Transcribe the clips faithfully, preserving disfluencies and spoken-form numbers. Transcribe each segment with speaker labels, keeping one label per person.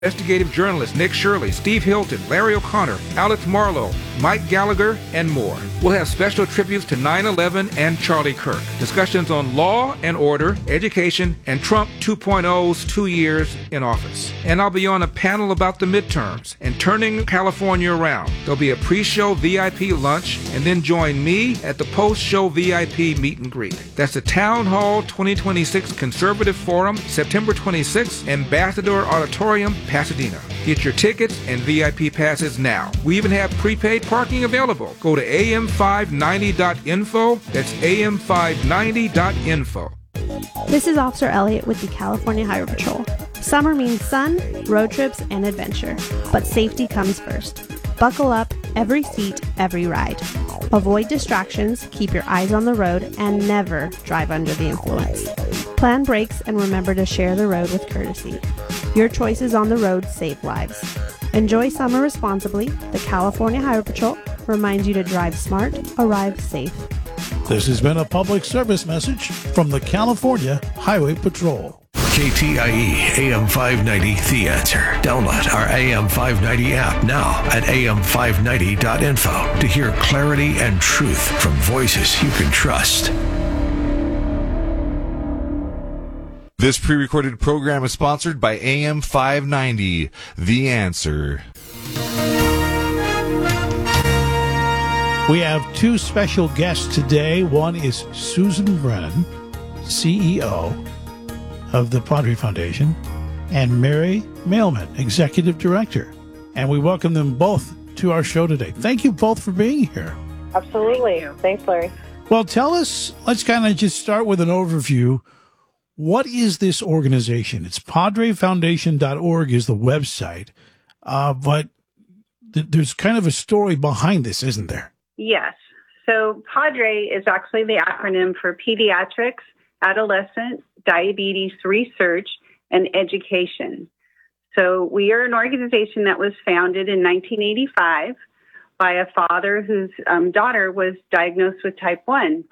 Speaker 1: Investigative journalists Nick Shirley, Steve Hilton, Larry O'Connor, Alex Marlowe, Mike Gallagher, and more. We'll have special tributes to nine eleven and Charlie Kirk, discussions on law and order, education, and Trump two point oh's two years in office. And I'll be on a panel about the midterms and turning California around. There'll be a pre-show V I P lunch, and then join me at the post-show V I P meet and greet. That's the Town Hall twenty twenty-six Conservative Forum, September twenty-sixth, Ambassador Auditorium, Pasadena. Get your tickets and V I P passes now. We even have prepaid parking available. Go to A M five ninety dot info. That's A M five ninety dot info.
Speaker 2: This is Officer Elliott with the California Highway Patrol. Summer means sun, road trips, and adventure. But safety comes first. Buckle up, every seat, every ride. Avoid distractions, keep your eyes on the road, and never drive under the influence. Plan brakes and remember to share the road with courtesy. Your choices on the road save lives. Enjoy summer responsibly. The California Highway Patrol reminds you to drive smart, arrive safe.
Speaker 3: This has been a public service message from the California Highway Patrol.
Speaker 4: K T I E A M five ninety The Answer. Download our A M five ninety app now at A M five ninety dot info to hear clarity and truth from voices you can trust.
Speaker 5: This pre-recorded program is sponsored by A M five ninety, The Answer.
Speaker 3: We have two special guests today. One is Susan Brennan, C E O of the Padre Foundation, and Mary Mailman, Executive Director. And we welcome them both to our show today. Thank you both for being here.
Speaker 6: Absolutely. Thanks, Larry.
Speaker 3: Well, tell us, let's kind of just start with an overview. What is this organization? It's padre foundation dot org is the website, uh, but th- there's kind of a story behind this, isn't there?
Speaker 6: Yes. So PADRE is actually the acronym for Pediatrics, Adolescent, Diabetes Research, and Education. So we are an organization that was founded in nineteen eighty-five by a father whose um, daughter was diagnosed with type one.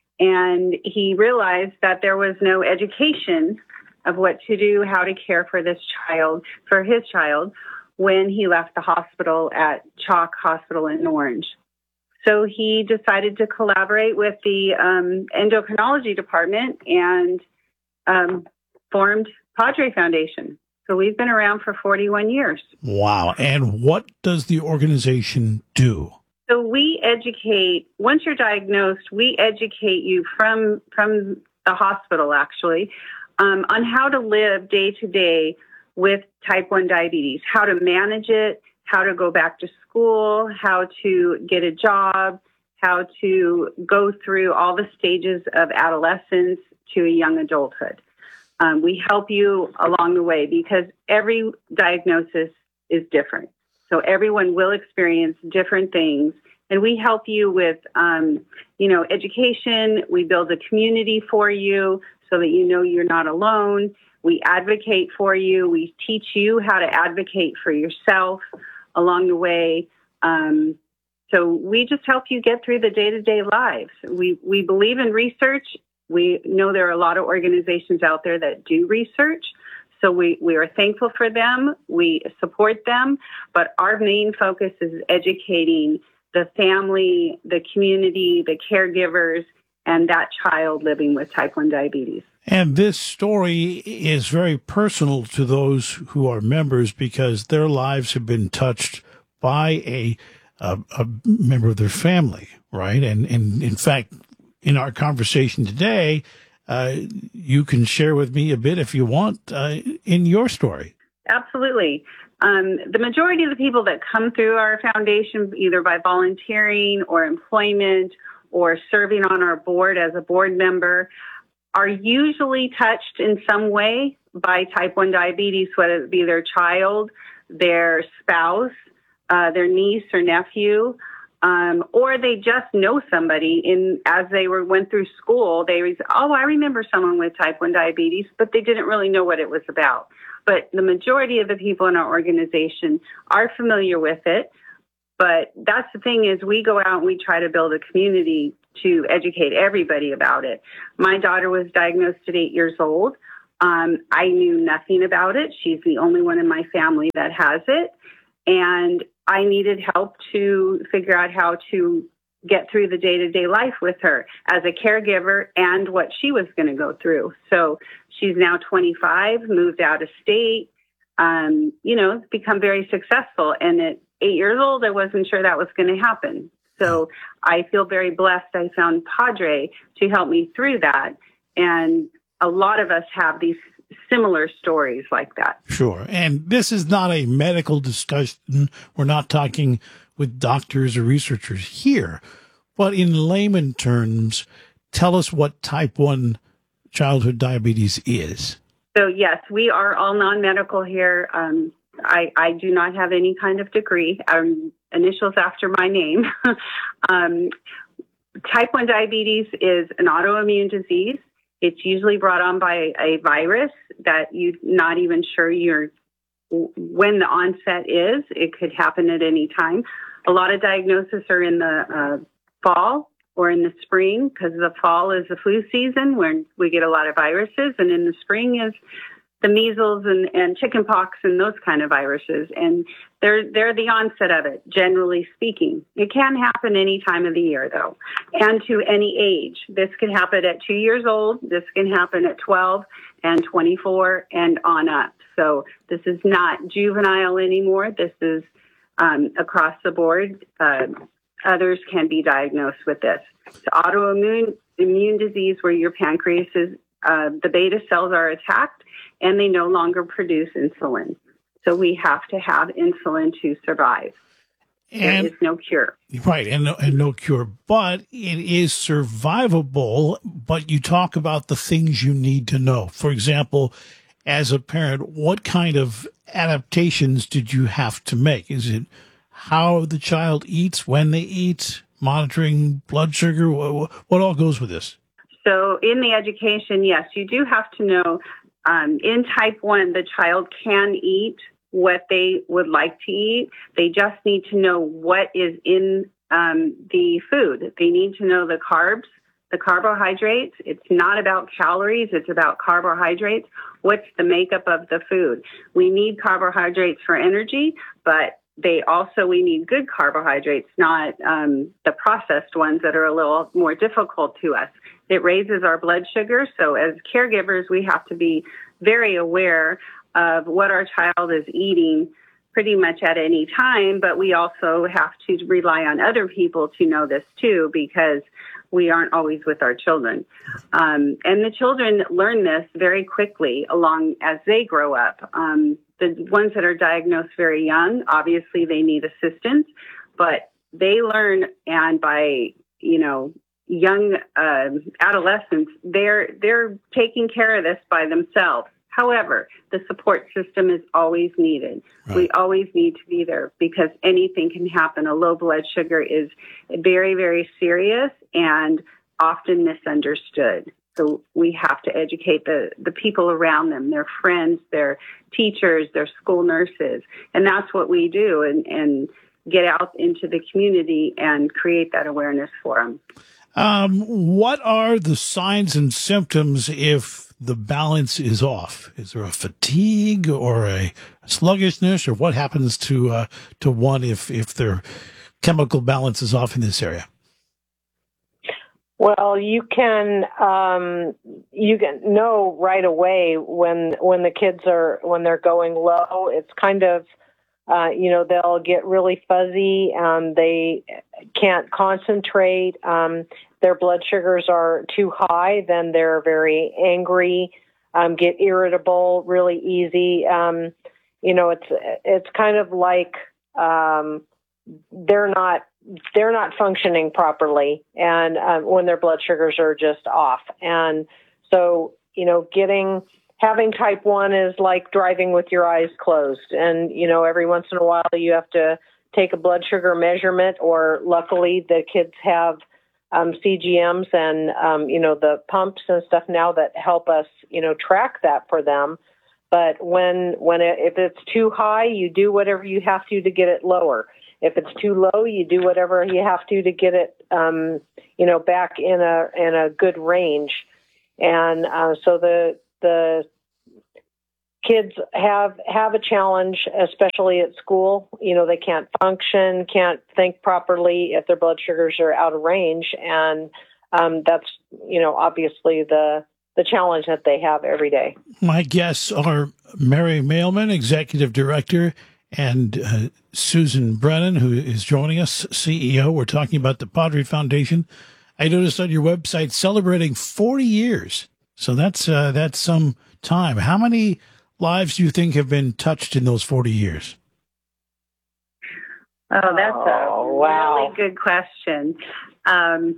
Speaker 6: And he realized that there was no education of what to do, how to care for this child, for his child, when he left the hospital at Chalk Hospital in Orange. So he decided to collaborate with the um, endocrinology department and um, formed Padre Foundation. So we've been around for forty-one years.
Speaker 3: Wow. And what does the organization do?
Speaker 6: So we educate, once you're diagnosed, we educate you from from the hospital, actually, um, on how to live day to day with type one diabetes, how to manage it, how to go back to school, how to get a job, how to go through all the stages of adolescence to a young adulthood. Um, we help you along the way because every diagnosis is different. So everyone will experience different things. And we help you with, um, you know, education. We build a community for you so that you know you're not alone. We advocate for you. We teach you how to advocate for yourself along the way. Um, so we just help you get through the day-to-day lives. We, we believe in research. We know there are a lot of organizations out there that do research. So we, we are thankful for them. We support them. But our main focus is educating the family, the community, the caregivers, and that child living with type one diabetes.
Speaker 3: And this story is very personal to those who are members because their lives have been touched by a a, a member of their family, right? And, and in fact, in our conversation today, uh, you can share with me a bit if you want uh, in your story.
Speaker 6: Absolutely. Um, the majority of the people that come through our foundation, either by volunteering or employment or serving on our board as a board member, are usually touched in some way by type one diabetes, whether it be their child, their spouse, uh, their niece or nephew, um, or they just know somebody in as they were went through school. They was, oh, I remember someone with type one diabetes, but they didn't really know what it was about. But the majority of the people in our organization are familiar with it. But that's the thing is we go out and we try to build a community to educate everybody about it. My daughter was diagnosed at eight years old. Um, I knew nothing about it. She's the only one in my family that has it. And I needed help to figure out how to get through the day-to-day life with her as a caregiver and what she was going to go through. So she's now twenty-five, moved out of state, um, you know, become very successful. And at eight years old, I wasn't sure that was going to happen. So I feel very blessed I found Padre to help me through that. And a lot of us have these similar stories like that.
Speaker 3: Sure. And this is not a medical discussion. We're not talking with doctors or researchers here. But in layman terms, tell us what type one childhood diabetes is.
Speaker 6: So, yes, we are all non-medical here. Um, I, I do not have any kind of degree. Um, initials after my name. um, type one diabetes is an autoimmune disease. It's usually brought on by a virus that you're not even sure you're when the onset is. It could happen at any time. A lot of diagnoses are in the uh, fall or in the spring, because the fall is the flu season when we get a lot of viruses, and in the spring is the measles and, and chickenpox and those kind of viruses. And they're, they're the onset of it, generally speaking. It can happen any time of the year, though, and to any age. This can happen at two years old. This can happen at twelve and twenty-four and on up. So this is not juvenile anymore. This is um, across the board. Uh, others can be diagnosed with this. It's autoimmune immune disease where your pancreas is, uh, the beta cells are attacked, and they no longer produce insulin. So we have to have insulin to survive. And, there is no cure.
Speaker 3: Right, and no, and no cure. But it is survivable, but you talk about the things you need to know. For example, as a parent, what kind of adaptations did you have to make? Is it how the child eats, when they eat, monitoring blood sugar? What, what all goes with this?
Speaker 6: So in the education, yes, you do have to know. Um, in type one, the child can eat what they would like to eat. They just need to know what is in um, the food. They need to know the carbs, the carbohydrates. It's not about calories. It's about carbohydrates. What's the makeup of the food? We need carbohydrates for energy, but they also, we need good carbohydrates, not um, the processed ones that are a little more difficult to us. It raises our blood sugar. So as caregivers, we have to be very aware of what our child is eating pretty much at any time. But we also have to rely on other people to know this too, because we aren't always with our children. Um, and the children learn this very quickly along as they grow up. Um, the ones that are diagnosed very young, obviously they need assistance, but they learn, and by, you know, young uh, adolescents, they're they're taking care of this by themselves. However, the support system is always needed. Right. We always need to be there because anything can happen. A low blood sugar is very, very serious and often misunderstood. So we have to educate the, the people around them, their friends, their teachers, their school nurses. And that's what we do, and, and get out into the community and create that awareness for them.
Speaker 3: Um, what are the signs and symptoms if the balance is off? Is there a fatigue or a sluggishness, or what happens to uh, to one if, if their chemical balance is off in this area?
Speaker 7: Well, you can um, you can know right away when when the kids are when they're going low. It's kind of uh, you know they'll get really fuzzy. Um, they can't concentrate. Um, their blood sugars are too high. Then they're very angry. Um, get irritable really easy. Um, you know, it's it's kind of like um, they're not. they're not functioning properly, and um, when their blood sugars are just off. And so, you know, getting, having type one is like driving with your eyes closed. And, you know, every once in a while you have to take a blood sugar measurement, or luckily the kids have um, C G Ms and, um, you know, the pumps and stuff now that help us, you know, track that for them. But when, when it, if it's too high, you do whatever you have to to get it lower. If it's too low, you do whatever you have to to get it, um, you know, back in a in a good range. And uh, so the the kids have have a challenge, especially at school. You know, they can't function, can't think properly if their blood sugars are out of range, and um, that's, you know, obviously the the challenge that they have every day. My
Speaker 3: guests are Mary Mailman, Executive Director, and uh, Susan Brennan, who is joining us, C E O. We're talking about the Padre Foundation. I noticed on your website celebrating forty years. So that's uh, that's some time. How many lives do you think have been touched in those forty years?
Speaker 6: Oh, that's a
Speaker 7: oh, wow.
Speaker 6: really good question. Um,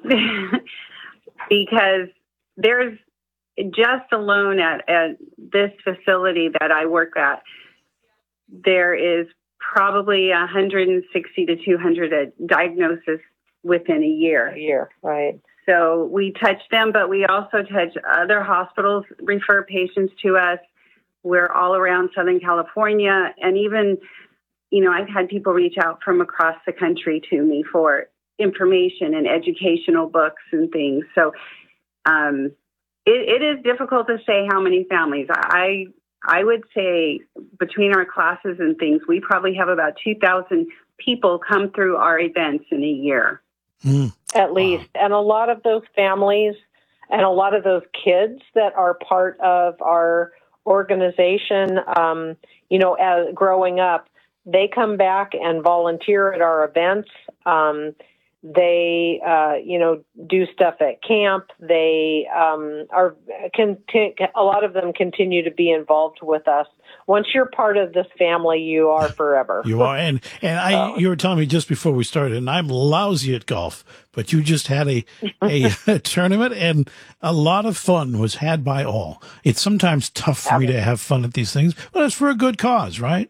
Speaker 6: because there's just alone at, at this facility that I work at, there is probably one hundred sixty to two hundred diagnoses within a year.
Speaker 7: A year, right.
Speaker 6: So we touch them, but we also touch other hospitals, refer patients to us. We're all around Southern California. And even, you know, I've had people reach out from across the country to me for information and educational books and things. So um, it, it is difficult to say how many families. I I would say between our classes and things, we probably have about two thousand people come through our events in a year.
Speaker 3: Mm.
Speaker 7: At least. Wow. And a lot of those families and a lot of those kids that are part of our organization, um, you know, as growing up, they come back and volunteer at our events. Um, they, uh, you know, do stuff at camp. They um, are, conti- a lot of them continue to be involved with us. Once you're part of this family, you are forever.
Speaker 3: You are. And, and I,
Speaker 7: so.
Speaker 3: you were telling me just before we started, and I'm lousy at golf, but you just had a, a, a tournament, and a lot of fun was had by all. It's sometimes tough for me to have fun at these things, but it's for a good cause, right?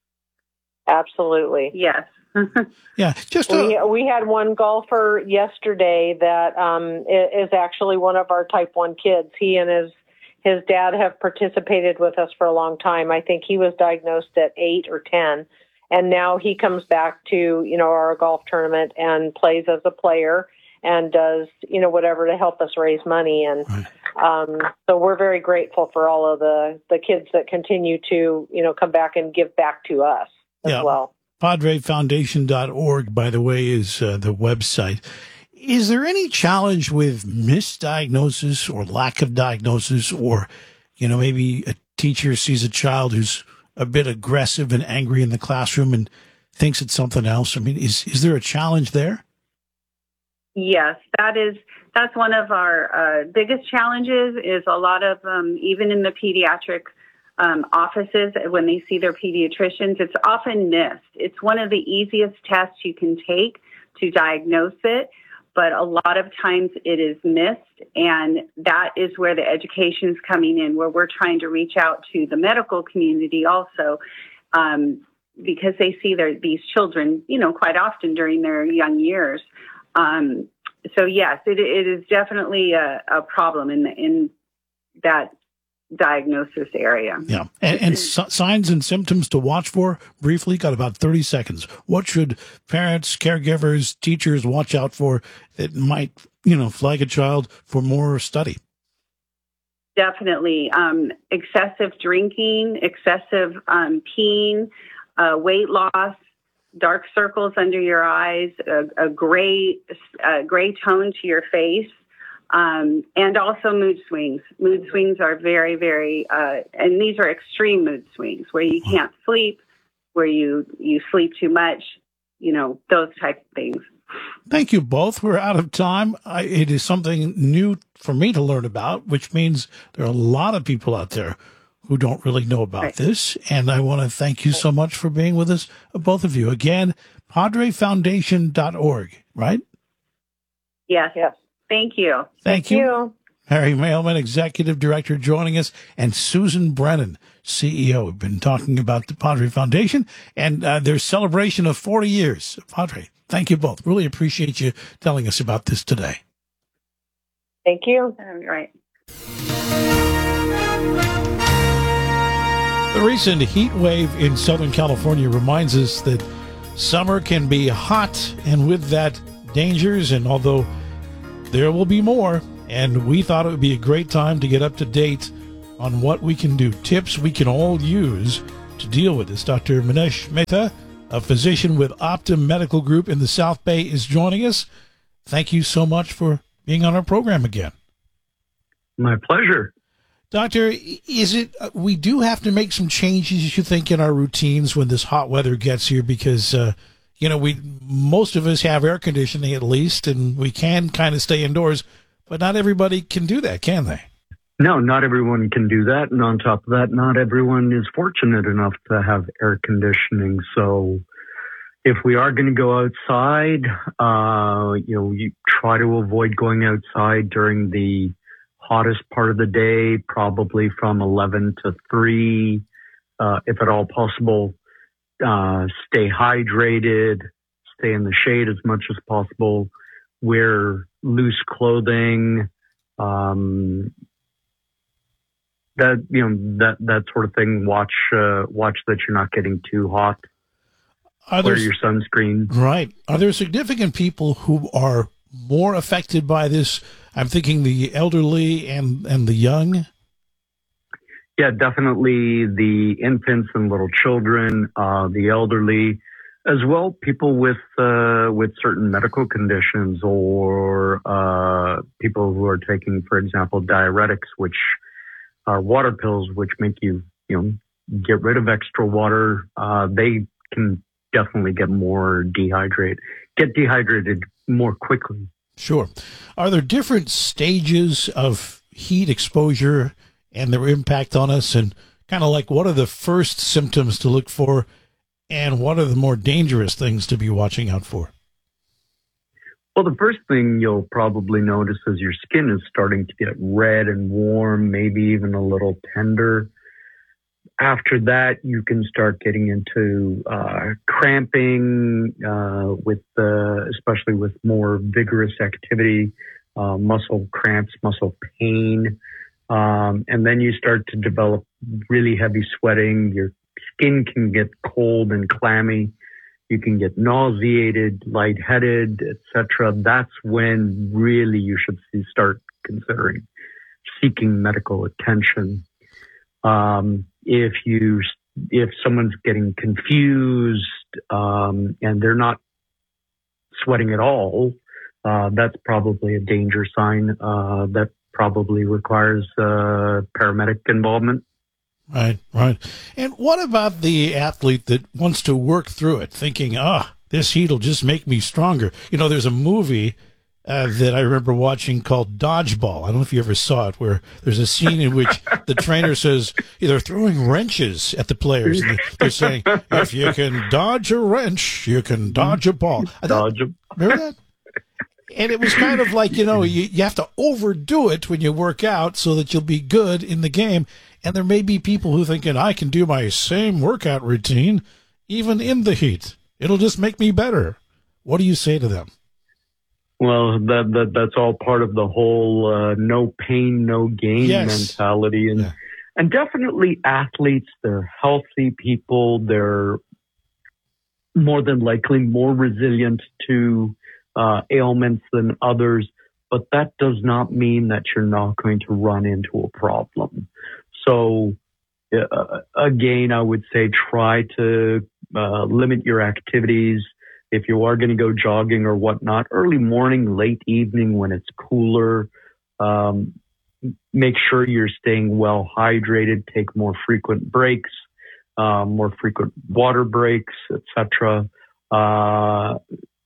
Speaker 7: Absolutely.
Speaker 6: Yes.
Speaker 3: Yeah, just a,
Speaker 7: we we had one golfer yesterday that um, is actually one of our type one kids. He and his his dad have participated with us for a long time. I think he was diagnosed at eight or ten, and now he comes back to, you know, our golf tournament and plays as a player and does, you know, whatever to help us raise money. And
Speaker 3: right.
Speaker 7: um, so we're very grateful for all of the the kids that continue to, you know, come back and give back to us as
Speaker 3: yeah.
Speaker 7: well.
Speaker 3: Padre Foundation dot org, by the way, is uh, the website. Is there any challenge with misdiagnosis or lack of diagnosis, or, you know, maybe a teacher sees a child who's a bit aggressive and angry in the classroom and thinks it's something else? I mean, is is there a challenge there?
Speaker 6: Yes, that is. That's one of our uh, biggest challenges. Is a lot of um, even in the pediatric Um, offices, when they see their pediatricians, it's often missed. It's one of the easiest tests you can take to diagnose it, but a lot of times it is missed, and that is where the education is coming in, where we're trying to reach out to the medical community also, um, because they see their, these children, you know, quite often during their young years. Um, so yes, it, it is definitely a, a problem in the, in that diagnosis area.
Speaker 3: Yeah. And, and s- signs and symptoms to watch for, briefly, got about thirty seconds. What should parents, caregivers, teachers watch out for that might, you know, flag a child for more study?
Speaker 6: Definitely. Um, excessive drinking, excessive um, peeing, uh, weight loss, dark circles under your eyes, a, a gray, a gray tone to your face. Um, and also mood swings. Mood swings are very, very, uh, and these are extreme mood swings where you can't sleep, where you, you sleep too much, you know, those type of things.
Speaker 3: Thank you both. We're out of time. I, it is something new for me to learn about, which means there are a lot of people out there who don't really know about right. this. And I want to thank you so much for being with us, both of you. Again, Padre Foundation dot org, right?
Speaker 6: Yes. Yes. Thank you.
Speaker 3: Thank,
Speaker 7: Thank
Speaker 3: you.
Speaker 7: you.
Speaker 3: Mary Mailman, Executive Director, joining us, and Susan Brennan, C E O. We've been talking about the Padre Foundation and uh, their celebration of forty years. Padre, thank you both. Really appreciate you telling us about this today.
Speaker 7: Thank you.
Speaker 6: All right.
Speaker 3: The recent heat wave in Southern California reminds us that summer can be hot, and with that, dangers. And although there will be more, and we thought it would be a great time to get up to date on what we can do, tips we can all use to deal with this. Doctor Manesh Mehta, a physician with Optum Medical Group in the South Bay, is joining us. Thank you so much for being on our program again.
Speaker 8: My pleasure.
Speaker 3: Doctor, is it, we do have to make some changes, you think, in our routines when this hot weather gets here, because, uh, you know, we, most of us have air conditioning at least, and we can kind of stay indoors, but not everybody can do that, can they?
Speaker 8: No, not everyone can do that. And on top of that, not everyone is fortunate enough to have air conditioning. So if we are going to go outside, uh, you know, you try to avoid going outside during the hottest part of the day, probably from eleven to three, uh, if at all possible. Uh, stay hydrated, stay in the shade as much as possible, wear loose clothing, um, that, you know, that, that sort of thing. Watch, uh, watch that you're not getting too hot.
Speaker 3: Are there,
Speaker 8: wear your sunscreen.
Speaker 3: Right. Are there significant people who are more affected by this? I'm thinking the elderly and, and the young.
Speaker 8: Yeah, definitely the infants and little children, uh, the elderly, as well, people with uh, with certain medical conditions, or uh, people who are taking, for example, diuretics, which are water pills, which make you, you know, get rid of extra water. Uh, they can definitely get more dehydrated, get dehydrated more quickly.
Speaker 3: Sure. Are there different stages of heat exposure and their impact on us, and kind of like what are the first symptoms to look for, and what are the more dangerous things to be watching out for?
Speaker 8: Well, the first thing you'll probably notice is your skin is starting to get red and warm, maybe even a little tender. After that, you can start getting into uh, cramping, uh, with uh, especially with more vigorous activity, uh, muscle cramps, muscle pain. Um, and then you start to develop really heavy sweating. Your skin can get cold and clammy. You can get nauseated, lightheaded, et cetera. That's when really you should see, start considering seeking medical attention. Um, if you, if someone's getting confused, um, and they're not sweating at all, uh, that's probably a danger sign, uh, that probably requires uh, paramedic involvement.
Speaker 3: Right, right. And what about the athlete that wants to work through it, thinking, ah, oh, this heat will just make me stronger? You know, there's a movie uh, that I remember watching called Dodgeball. I don't know if you ever saw it, where there's a scene in which the trainer says, they're throwing wrenches at the players. And they're saying, if you can dodge a wrench, you can dodge a ball.
Speaker 8: Dodge a
Speaker 3: Remember that? And it was kind of like, you know, you, you have to overdo it when you work out so that you'll be good in the game. And there may be people who thinking, I can do my same workout routine even in the heat. It'll just make me better. What do you say to them?
Speaker 8: Well, that, that that's all part of the whole uh, no pain, no gain
Speaker 3: yes.
Speaker 8: mentality. And,
Speaker 3: yeah.
Speaker 8: and definitely athletes, they're healthy people. They're more than likely more resilient to Uh, ailments than others, but that does not mean that you're not going to run into a problem. So, uh, again, I would say try to uh, limit your activities. If you are going to go jogging or whatnot, early morning, late evening when it's cooler, um, make sure you're staying well hydrated, take more frequent breaks, uh, more frequent water breaks, et cetera. Uh,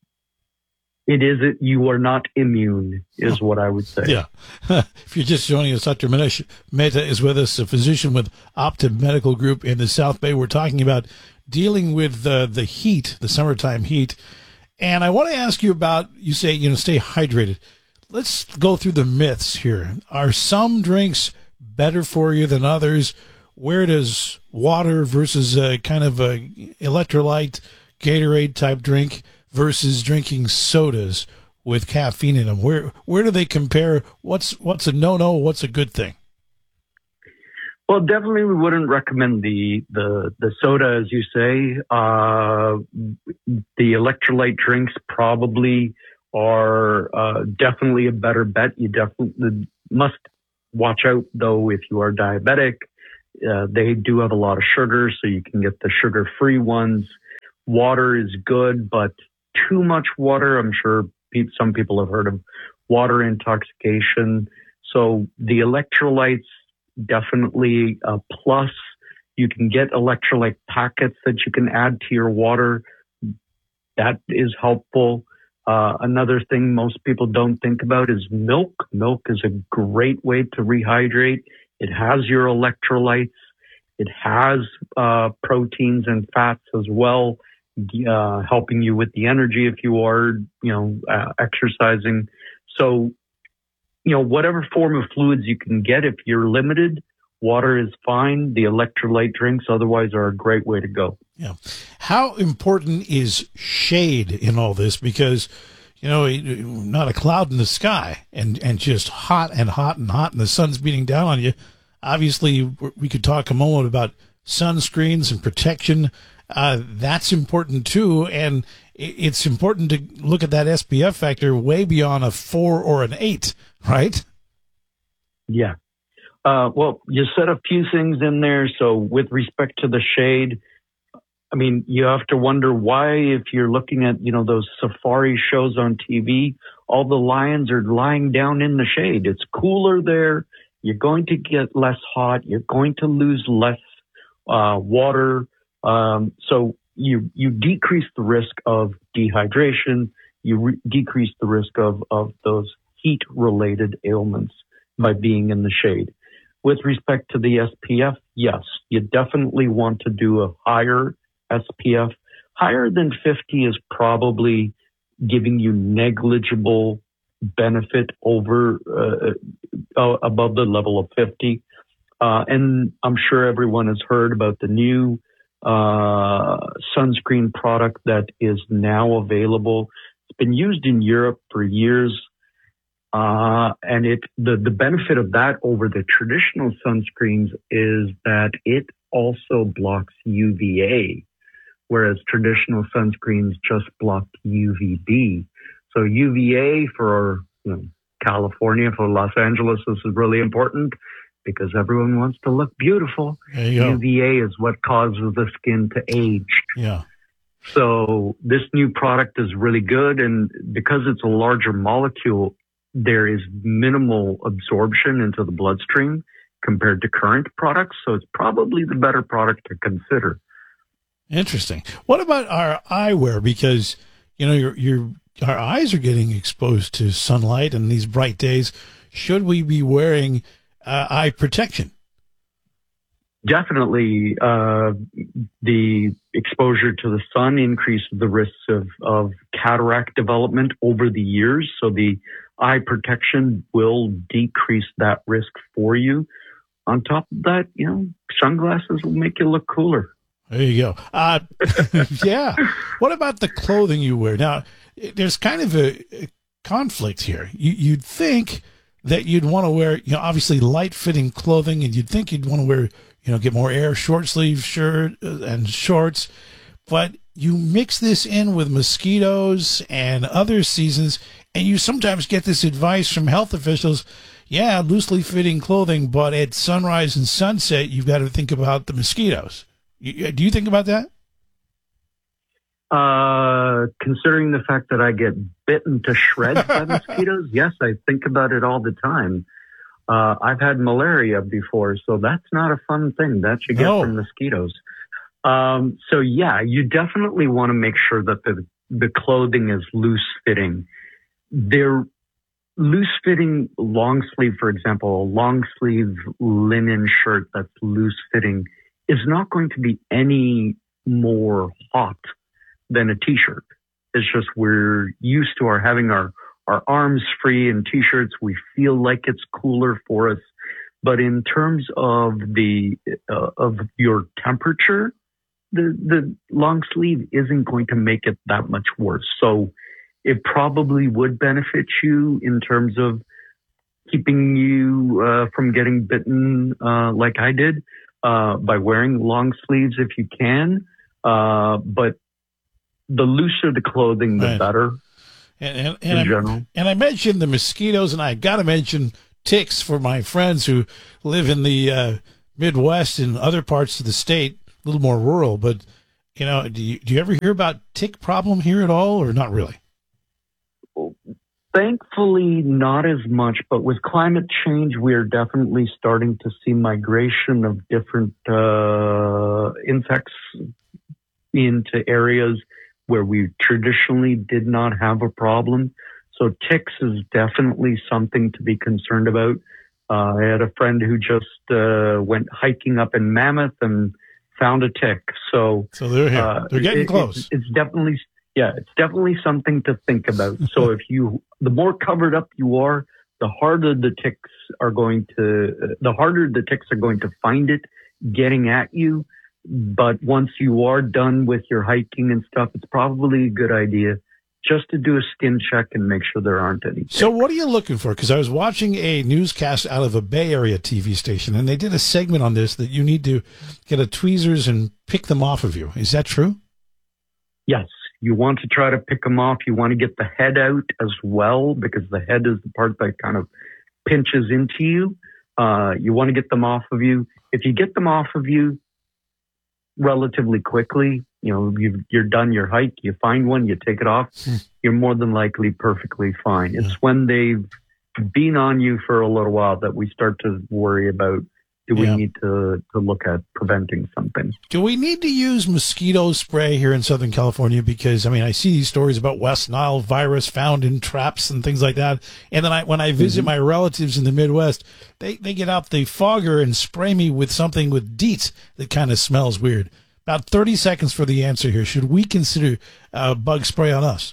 Speaker 8: It is, it, you are not immune, is what I would say.
Speaker 3: Yeah. If you're just joining us, Doctor Manesh Mehta is with us, a physician with Optum Medical Group in the South Bay. We're talking about dealing with uh, the heat, the summertime heat. And I want to ask you about, you say, you know, stay hydrated. Let's go through the myths here. Are some drinks better for you than others? Where does water versus a kind of a electrolyte, Gatorade type drink versus drinking sodas with caffeine in them, Where where do they compare? What's what's a no-no? What's a good thing?
Speaker 8: Well, definitely we wouldn't recommend the the, the soda, as you say. Uh, the electrolyte drinks probably are uh, definitely a better bet. You definitely must watch out though if you are diabetic. Uh, they do have a lot of sugar, so you can get the sugar-free ones. Water is good, but too much water, I'm sure pe- some people have heard of water intoxication. So the electrolytes, definitely a plus. You can get electrolyte packets that you can add to your water. That is helpful. Uh, another thing most people don't think about is milk. Milk is a great way to rehydrate. It has your electrolytes. It has uh, proteins and fats as well, uh, helping you with the energy if you are, you know, uh, exercising. So, you know, whatever form of fluids you can get, if you're limited, water is fine. The electrolyte drinks otherwise are a great way to go.
Speaker 3: Yeah. How important is shade in all this? Because, you know, not a cloud in the sky and, and just hot and hot and hot and the sun's beating down on you. Obviously, we could talk a moment about sunscreens and protection. Uh, that's important too. And it's important to look at that S P F factor way beyond a four or an eight, right?
Speaker 8: Yeah. Uh, well, you said a few things in there. So with respect to the shade, I mean, you have to wonder why, if you're looking at, you know, those safari shows on T V, all the lions are lying down in the shade. It's cooler there. You're going to get less hot. You're going to lose less uh, water. Um, so you you decrease the risk of dehydration. You re- decrease the risk of, of those heat-related ailments by being in the shade. With respect to the S P F, yes, you definitely want to do a higher S P F. Higher than fifty is probably giving you negligible benefit over uh, uh, above the level of fifty. Uh, and I'm sure everyone has heard about the new uh, sunscreen product that is now available. It's been used in Europe for years. Uh, and it, the, the benefit of that over the traditional sunscreens is that it also blocks U V A, whereas traditional sunscreens just block U V B. So U V A for, you know, California, for Los Angeles, this is really important because everyone wants to look beautiful. U V A is what causes the skin to age.
Speaker 3: Yeah.
Speaker 8: So this new product is really good. And because it's a larger molecule, there is minimal absorption into the bloodstream compared to current products. So it's probably the better product to consider.
Speaker 3: Interesting. What about our eyewear? Because, you know, your your our eyes are getting exposed to sunlight in these bright days. Should we be wearing uh, eye protection?
Speaker 8: Definitely. Uh, the exposure to the sun increases the risks of, of cataract development over the years. So the eye protection will decrease that risk for you. On top of that, you know, sunglasses will make you look cooler.
Speaker 3: There you go. Uh, yeah. What about the clothing you wear? Now, there's kind of a, a conflict here. You, you'd think that you'd want to wear, you know, obviously light-fitting clothing, and you'd think you'd want to wear, you know, get more air, short-sleeve shirt and shorts, but you mix this in with mosquitoes and other seasons, and you sometimes get this advice from health officials, yeah, loosely fitting clothing, but at sunrise and sunset, you've got to think about the mosquitoes. You, do you think about that?
Speaker 8: Uh, considering the fact that I get bitten to shreds by mosquitoes, yes, I think about it all the time. Uh, I've had malaria before, so that's not a fun thing that you get
Speaker 3: No.
Speaker 8: from mosquitoes. Um, so yeah, you definitely want to make sure that the, the clothing is loose fitting. They're loose fitting long sleeve, for example, a long sleeve linen shirt that's loose fitting is not going to be any more hot than a t-shirt. It's just we're used to our having our, our arms free in t-shirts. We feel like it's cooler for us. But in terms of the uh, of your temperature, the, the long sleeve isn't going to make it that much worse. So it probably would benefit you in terms of keeping you uh, from getting bitten uh, like I did. Uh, by wearing long sleeves if you can. Uh, but the looser the clothing, the
Speaker 3: Right.
Speaker 8: better
Speaker 3: And, and,
Speaker 8: in
Speaker 3: and, I,
Speaker 8: general.
Speaker 3: and I mentioned the mosquitoes, and I got to mention ticks for my friends who live in the uh, Midwest and other parts of the state, a little more rural. But, you know, do you, do you ever hear about tick problem here at all, or not really?
Speaker 8: Thankfully, not as much, but with climate change, we're definitely starting to see migration of different uh, insects into areas where we traditionally did not have a problem. So ticks is definitely something to be concerned about. Uh, I had a friend who just uh, went hiking up in Mammoth and found a tick. So,
Speaker 3: so they're here.
Speaker 8: Uh,
Speaker 3: they're getting
Speaker 8: it,
Speaker 3: close.
Speaker 8: It's, it's definitely... Yeah, it's definitely something to think about. So if you, the more covered up you are, the harder the ticks are going to, the harder the ticks are going to find it getting at you. But once you are done with your hiking and stuff, it's probably a good idea just to do a skin check and make sure there aren't any ticks.
Speaker 3: So what are you looking for? Because I was watching a newscast out of a Bay Area T V station, and they did a segment on this that you need to get a tweezers and pick them off of you. Is that true?
Speaker 8: Yes. You want to try to pick them off. You want to get the head out as well, because the head is the part that kind of pinches into you. Uh, you want to get them off of you. If you get them off of you relatively quickly, you know, you've, you're done your hike, you find one, you take it off, you're more than likely perfectly fine. It's when they've been on you for a little while that we start to worry about, do we
Speaker 3: yeah.
Speaker 8: need to, to look at preventing something?
Speaker 3: Do we need to use mosquito spray here in Southern California? Because, I mean, I see these stories about West Nile virus found in traps and things like that. And then I, when I visit mm-hmm. my relatives in the Midwest, they, they get out the fogger and spray me with something with DEET that kind of smells weird. About thirty seconds for the answer here. Should we consider uh, bug spray on us?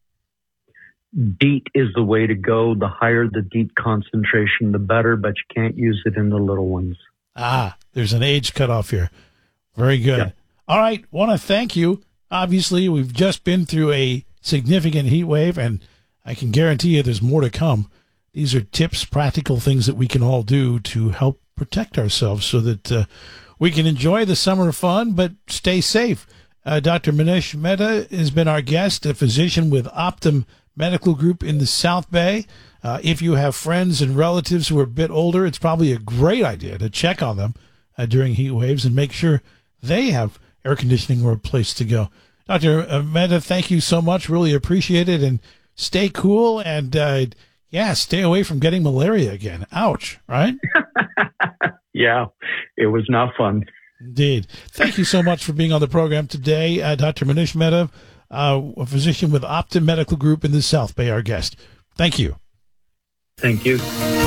Speaker 8: DEET is the way to go. The higher the DEET concentration, the better, but you can't use it in the little ones.
Speaker 3: Ah, there's an age cutoff here. Very good. Yeah. All right. Want to thank you. Obviously, we've just been through a significant heat wave, and I can guarantee you there's more to come. These are tips, practical things that we can all do to help protect ourselves so that uh, we can enjoy the summer fun, but stay safe. Uh, Doctor Manish Mehta has been our guest, a physician with Optum Medical Group in the South Bay. Uh, if you have friends and relatives who are a bit older, it's probably a great idea to check on them uh, during heat waves and make sure they have air conditioning or a place to go. Doctor Mehta, thank you so much. Really appreciate it. And stay cool. And, uh, yeah, stay away from getting malaria again. Ouch, right?
Speaker 8: Yeah, it was not fun.
Speaker 3: Indeed. Thank you so much for being on the program today. Uh, Doctor Manish Mehta, Uh, a physician with Optum Medical Group in the South Bay, our guest. Thank you.
Speaker 8: Thank you.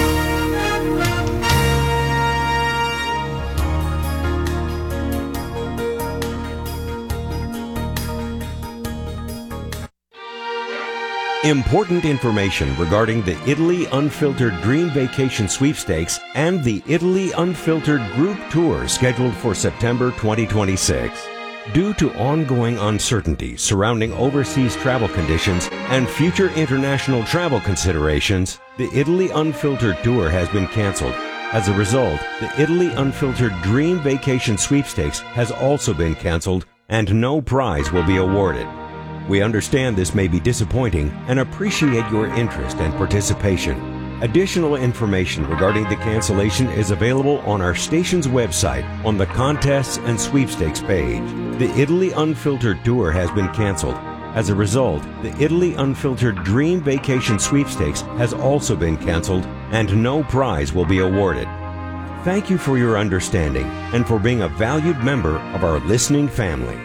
Speaker 9: Important information regarding the Italy Unfiltered Dream Vacation Sweepstakes and the Italy Unfiltered Group Tour scheduled for September twenty twenty-six. Due to ongoing uncertainty surrounding overseas travel conditions and future international travel considerations, the Italy Unfiltered Tour has been canceled. As a result, the Italy Unfiltered Dream Vacation Sweepstakes has also been canceled, and no prize will be awarded. We understand this may be disappointing and appreciate your interest and participation. Additional information regarding the cancellation is available on our station's website on the Contests and Sweepstakes page. The Italy Unfiltered Tour has been canceled. As a result, the Italy Unfiltered Dream Vacation Sweepstakes has also been canceled, and no prize will be awarded. Thank you for your understanding and for being a valued member of our listening family.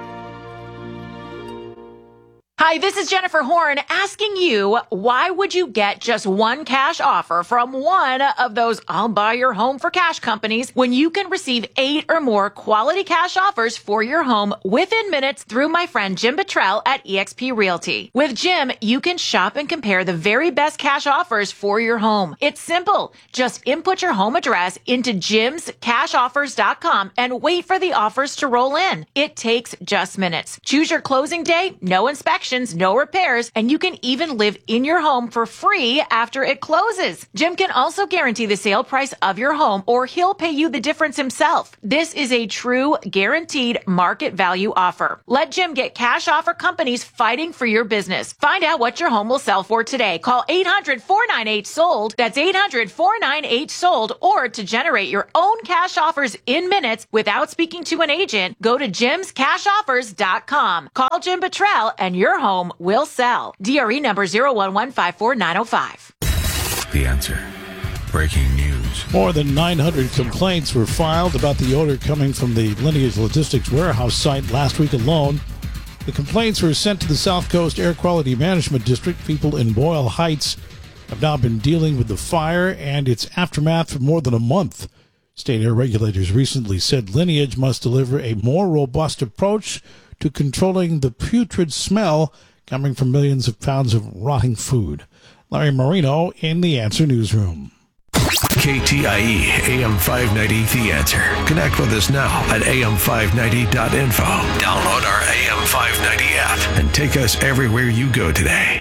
Speaker 10: Hi, this is Jennifer Horn asking you, why would you get just one cash offer from one of those I'll buy your home for cash companies when you can receive eight or more quality cash offers for your home within minutes through my friend Jim Buttrell at eXp Realty? With Jim, you can shop and compare the very best cash offers for your home. It's simple. Just input your home address into jims cash offers dot com and wait for the offers to roll in. It takes just minutes. Choose your closing date, no inspection, inspections, no repairs, and you can even live in your home for free after it closes. Jim can also guarantee the sale price of your home, or he'll pay you the difference himself. This is a true guaranteed market value offer. Let Jim get cash offer companies fighting for your business. Find out what your home will sell for today. Call eight hundred, four nine eight, sold. That's eight hundred, four nine eight, sold. Or to generate your own cash offers in minutes without speaking to an agent, go to jims cash offers dot com. Call Jim Buttrell and your home will sell. D R E number zero one one five four nine zero five.
Speaker 4: The Answer. Breaking news.
Speaker 3: More than nine hundred complaints were filed about the odor coming from the Lineage Logistics warehouse site last week alone. The complaints were sent to the South Coast Air Quality Management District. People in Boyle Heights have now been dealing with the fire and its aftermath for more than a month. State air regulators recently said Lineage must deliver a more robust approach to controlling the putrid smell coming from millions of pounds of rotting food. Larry Marino in the Answer Newsroom.
Speaker 4: K T I E A M five ninety The Answer. Connect with us now at A M five ninety dot info. Download our A M five ninety app and take us everywhere you go today.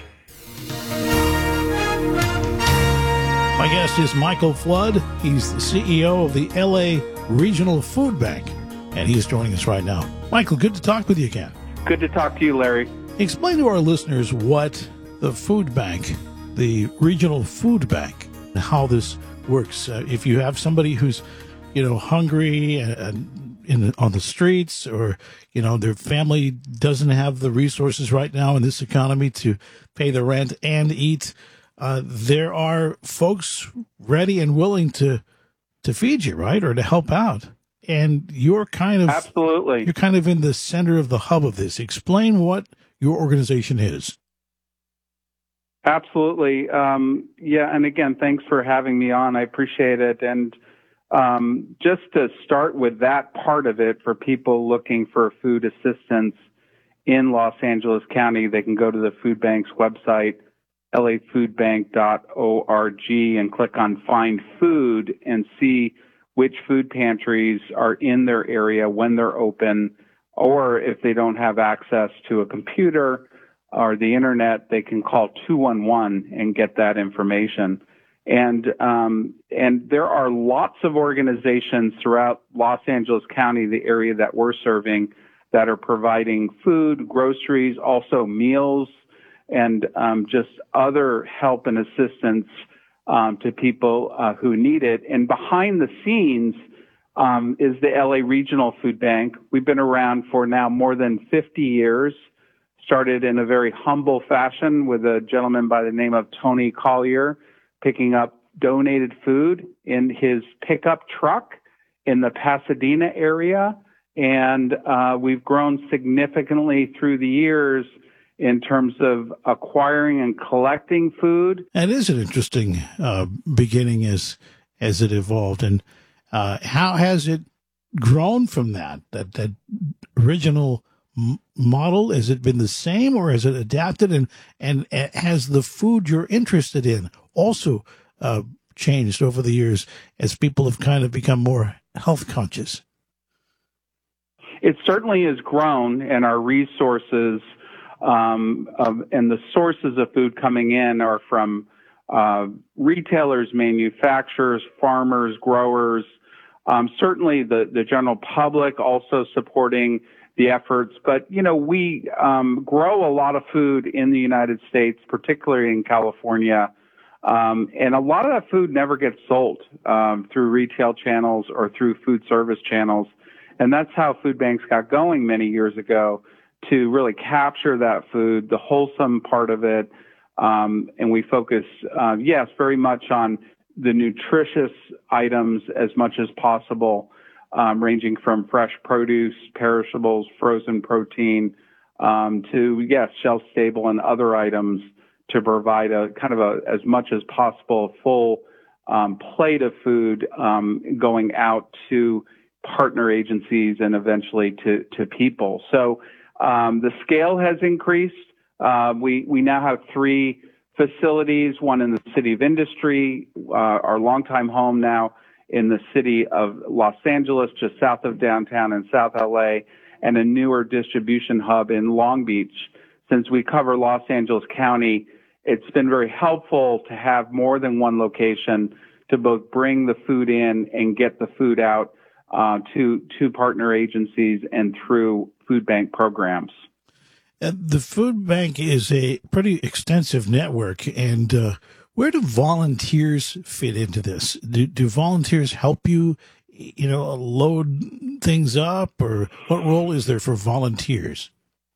Speaker 3: My guest is Michael Flood. He's the C E O of the L A Regional Food Bank, and he is joining us right now. Michael, good to talk with you again.
Speaker 11: Good to talk to you, Larry.
Speaker 3: Explain to our listeners what the food bank, the Regional Food Bank, and how this works. Uh, if you have somebody who's, you know, hungry and in on the streets, or you know their family doesn't have the resources right now in this economy to pay the rent and eat, uh, there are folks ready and willing to to feed you, right, or to help out. And you're kind of
Speaker 11: absolutely
Speaker 3: you're kind of in the center of the hub of this. Explain what your organization is.
Speaker 11: Absolutely. Um, yeah. And again, thanks for having me on. I appreciate it. And um, just to start with that part of it, for people looking for food assistance in Los Angeles County, they can go to the food bank's website, L A food bank dot org, and click on Find Food and see which food pantries are in their area when they're open, or if they don't have access to a computer or the internet, they can call two one one and get that information. And um, and there are lots of organizations throughout Los Angeles County, the area that we're serving, that are providing food, groceries, also meals, and um, just other help and assistance um, to people uh, who need it. And behind the scenes um, is the L A Regional Food Bank. We've been around for now more than fifty years. Started in a very humble fashion with a gentleman by the name of Tony Collier, picking up donated food in his pickup truck in the Pasadena area. And uh, we've grown significantly through the years in terms of acquiring and collecting food.
Speaker 3: And it is an interesting uh, beginning as as it evolved. And uh, how has it grown from that, that, that original model? Has it been the same, or has it adapted? And and has the food you're interested in also uh, changed over the years as people have kind of become more health conscious?
Speaker 11: It certainly has grown, and our resources um, of, and the sources of food coming in are from uh, retailers, manufacturers, farmers, growers, um, certainly the, the general public also supporting the efforts. But, you know, we um, grow a lot of food in the United States, particularly in California. Um, and a lot of that food never gets sold um, through retail channels or through food service channels. And that's how food banks got going many years ago, to really capture that food, the wholesome part of it. Um, and we focus, uh, yes, very much on the nutritious items as much as possible. Um, ranging from fresh produce, perishables, frozen protein, um, to, yes, shelf-stable and other items, to provide a kind of a, as much as possible, full um, plate of food um, going out to partner agencies and eventually to, to people. So um, the scale has increased. Uh, we, we now have three facilities, one in the City of Industry, uh, our longtime home now, in the city of Los Angeles, just south of downtown in South L A, and a newer distribution hub in Long Beach. since we cover Los Angeles County, it's been very helpful to have more than one location to both bring the food in and get the food out uh, to to partner agencies and through food bank programs.
Speaker 3: Uh, the food bank is a pretty extensive network, and uh, where do volunteers fit into this? Do, do volunteers help you, you know, load things up, or what role is there for volunteers?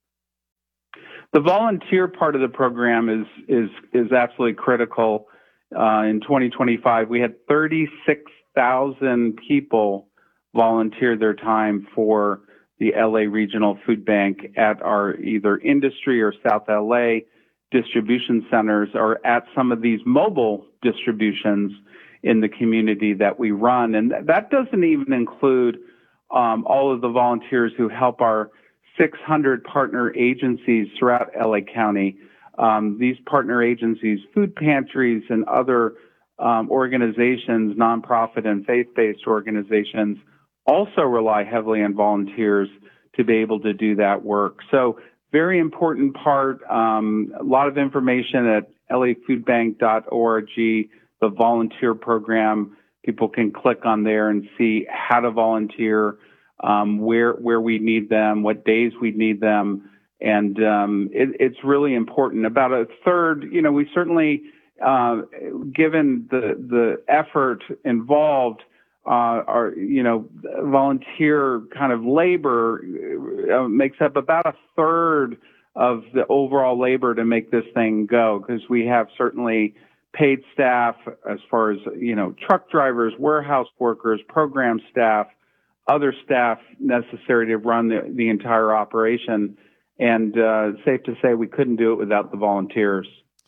Speaker 11: The volunteer part of the program is is is absolutely critical. Uh, in twenty twenty-five, we had thirty-six thousand people volunteer their time for the L A Regional Food Bank at our either industry or South L A distribution centers, or at some of these mobile distributions in the community that we run. And that doesn't even include um, all of the volunteers who help our six hundred partner agencies throughout L A County. Um, these partner agencies, food pantries and other um, organizations, nonprofit and faith-based organizations, also rely heavily on volunteers to be able to do that work. So very important part, um, a lot of information at L A food bank dot org, the volunteer program. People can click on there and see how to volunteer, um, where where we need them, what days we need them. And um, it, it's really important. About a third, you know, we certainly, uh, given the the effort involved, uh, our, you know, volunteer kind of labor uh, makes up about a third of the overall labor to make this thing go, because we have certainly paid staff as far as, you know, truck drivers, warehouse workers, program staff, other staff necessary to run the, the entire operation. And uh, safe to say we couldn't do it without the volunteers.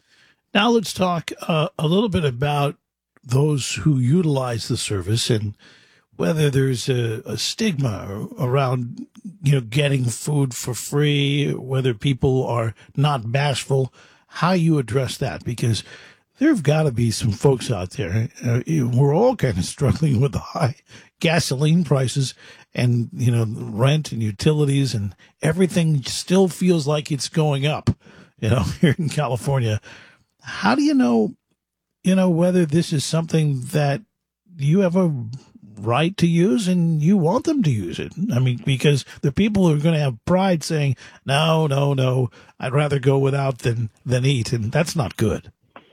Speaker 3: Now let's talk uh, a little bit about those who utilize the service and whether there's a, a stigma around, you know, getting food for free, whether people are not bashful, how you address that, because there've got to be some folks out there. Uh, we're all kind of struggling with the high gasoline prices and, you know, rent and utilities, and everything still feels like it's going up, you know, here in California. How do you know, you know, whether this is something that you have a right to use and you want them to use it? I mean, because the people who are going to have pride saying, no, no, no, I'd rather go without than, than eat. And that's not good.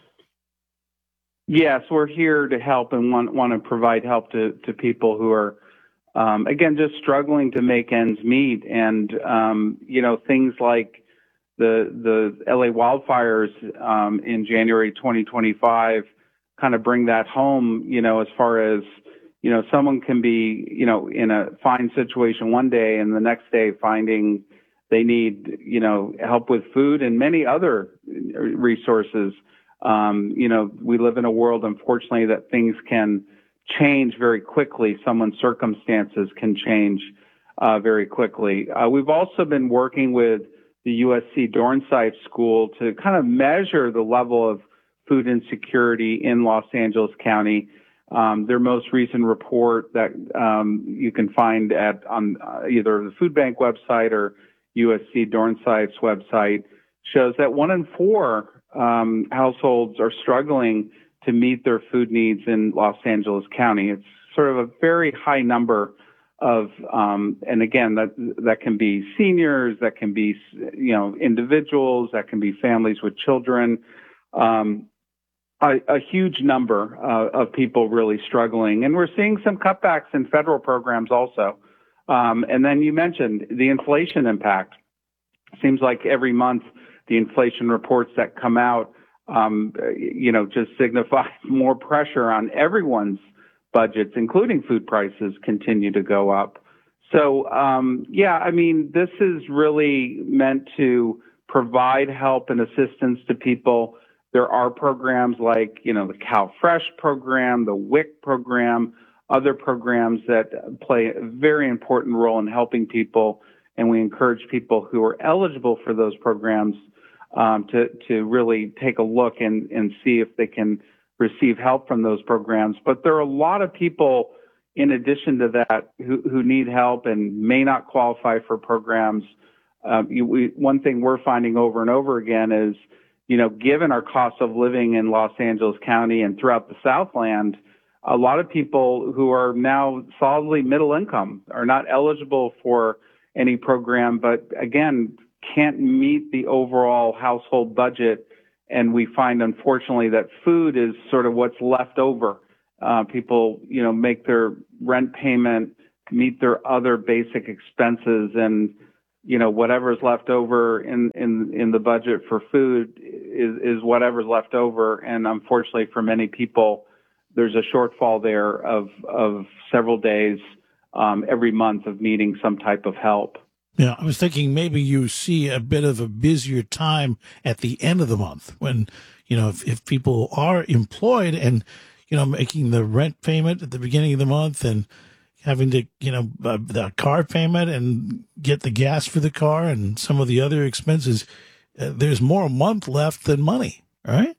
Speaker 11: Yes, we're here to help and want, want to provide help to, to people who are, um, again, just struggling to make ends meet. And, um, you know, things like the, the L A wildfires um, in January twenty twenty-five kind of bring that home, you know, as far as, you know, someone can be, you know, in a fine situation one day and the next day finding they need, you know, help with food and many other resources. Um, you know, we live in a world, unfortunately, that things can change very quickly. Someone's circumstances can change uh, very quickly. Uh, we've also been working with the U S C Dornsife School to kind of measure the level of food insecurity in Los Angeles County. Um, their most recent report that um, you can find at on uh, either the food bank website or U S C Dornsife's website shows that one in four um, households are struggling to meet their food needs in Los Angeles County. It's sort of a very high number of, um, and again, that that can be seniors, that can be, you know, individuals, that can be families with children. Um, a, a huge number uh, of people really struggling, and we're seeing some cutbacks in federal programs also. Um, and then you mentioned the inflation impact. Seems like every month the inflation reports that come out, um, you know, just signify more pressure on everyone's budgets, including food prices, continue to go up. So, um, yeah, I mean, this is really meant to provide help and assistance to people. There are programs like, you know, the CalFresh program, the W I C program, other programs that play a very important role in helping people. And we encourage people who are eligible for those programs um, to, to really take a look and, and see if they can receive help from those programs. But there are a lot of people, in addition to that, who, who need help and may not qualify for programs uh, you, we, one thing we're finding over and over again is, you know, given our cost of living in Los Angeles County and throughout the Southland, a lot of people who are now solidly middle income are not eligible for any program, but again, can't meet the overall household budget. And we find, unfortunately, that food is sort of what's left over. Uh, people, you know, make their rent payment, meet their other basic expenses, and, you know, whatever's left over in, in, in the budget for food is, is whatever's left over. And unfortunately, for many people, there's a shortfall there of, of several days um, every month of needing some type of help.
Speaker 3: Yeah, I was thinking maybe you see a bit of a busier time at the end of the month when, you know, if, if people are employed and, you know, making the rent payment at the beginning of the month and having to, you know, uh, the car payment and get the gas for the car and some of the other expenses, uh, there's more a month left than money, right?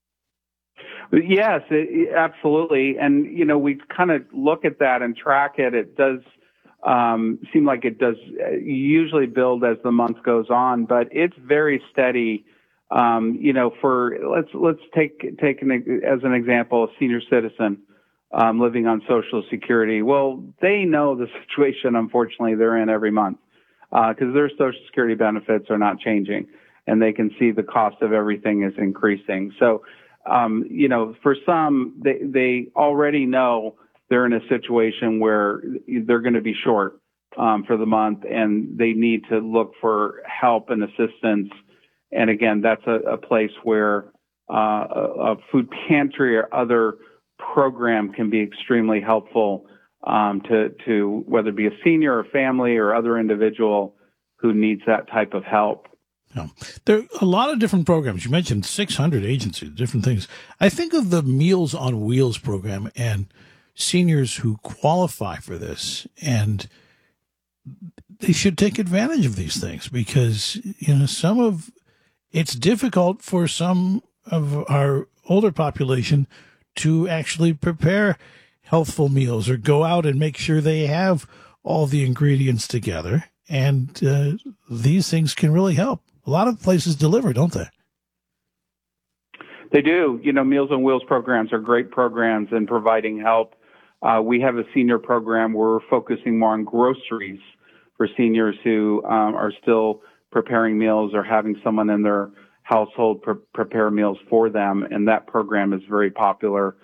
Speaker 11: Yes, it, absolutely. And, you know, we kind of look at that and track it. It does um, seem like it does usually build as the month goes on, but it's very steady. Um, you know, for let's let's take take an, as an example a senior citizen um, living on Social Security. Well, they know the situation, unfortunately, they're in every month because uh, their Social Security benefits are not changing, and they can see the cost of everything is increasing. So, um, you know, for some, they they already know they're in a situation where they're going to be short um, for the month, and they need to look for help and assistance. And again, that's a, a place where uh, a, a food pantry or other program can be extremely helpful um, to, to whether it be a senior or family or other individual who needs that type of help.
Speaker 3: Yeah. There are a lot of different programs. You mentioned six hundred agencies, different things. I think of the Meals on Wheels program and seniors who qualify for this, and they should take advantage of these things because, you know, some of it's difficult for some of our older population to actually prepare healthful meals or go out and make sure they have all the ingredients together. And uh, these things can really help. A lot of places deliver, don't they?
Speaker 11: They do. You know, Meals on Wheels programs are great programs in providing help. Uh, we have a senior program where we're focusing more on groceries for seniors who um, are still preparing meals or having someone in their household pre- prepare meals for them. And that program is very popular